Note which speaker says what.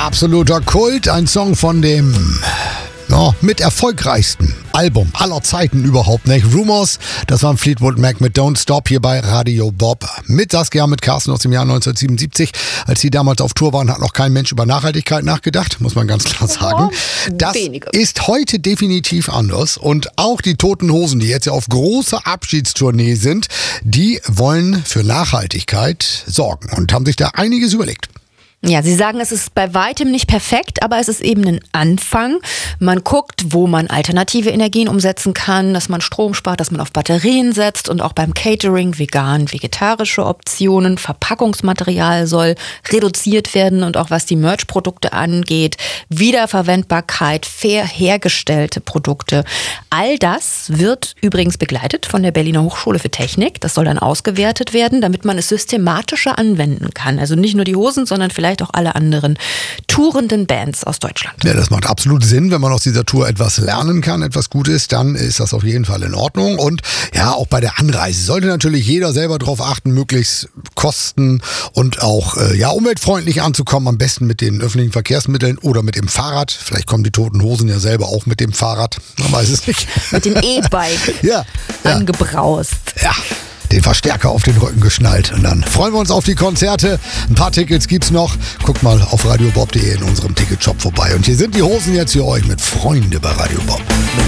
Speaker 1: Absoluter Kult, ein Song von dem mit erfolgreichsten Album aller Zeiten überhaupt, nicht? Rumors, das war Fleetwood Mac mit Don't Stop hier bei Radio Bob. Mit Saskia, mit Carsten aus dem Jahr 1977. Als sie damals auf Tour waren, hat noch kein Mensch über Nachhaltigkeit nachgedacht, muss man ganz klar sagen. Das ist heute definitiv anders. Und auch die Toten Hosen, die jetzt ja auf großer Abschiedstournee sind, die wollen für Nachhaltigkeit sorgen und haben sich da einiges überlegt.
Speaker 2: Ja, Sie sagen, es ist bei weitem nicht perfekt, aber es ist eben ein Anfang. Man guckt, wo man alternative Energien umsetzen kann, dass man Strom spart, dass man auf Batterien setzt und auch beim Catering vegan, vegetarische Optionen, Verpackungsmaterial soll reduziert werden und auch was die Merch-Produkte angeht, Wiederverwendbarkeit, fair hergestellte Produkte. All das wird übrigens begleitet von der Berliner Hochschule für Technik. Das soll dann ausgewertet werden, damit man es systematischer anwenden kann. Also nicht nur die Hosen, sondern vielleicht auch alle anderen tourenden Bands aus Deutschland.
Speaker 1: Ja, das macht absolut Sinn. Wenn man aus dieser Tour etwas lernen kann, etwas Gutes, dann ist das auf jeden Fall in Ordnung. Und ja, auch bei der Anreise sollte natürlich jeder selber darauf achten, möglichst kosten- und auch umweltfreundlich anzukommen. Am besten mit den öffentlichen Verkehrsmitteln oder mit dem Fahrrad. Vielleicht kommen die Toten Hosen ja selber auch mit dem Fahrrad. Man weiß es nicht.
Speaker 2: Mit dem E-Bike angebraust.
Speaker 1: Ja. Den Verstärker auf den Rücken geschnallt. Und dann freuen wir uns auf die Konzerte. Ein paar Tickets gibt's noch. Guckt mal auf radiobob.de in unserem Ticketshop vorbei. Und hier sind die Hosen jetzt für euch mit Freunde bei Radio Bob.